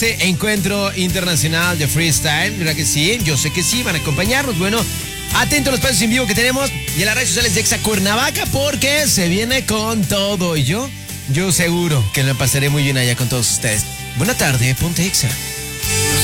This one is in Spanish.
Este encuentro internacional de freestyle, ¿verdad que sí? Yo sé que sí, van a acompañarnos. Bueno, atento a los pasos en vivo que tenemos y a las redes sociales de Exa Cuernavaca porque se viene con todo. Y yo seguro que me pasaré muy bien allá con todos ustedes. Buena tarde, ponte Exa.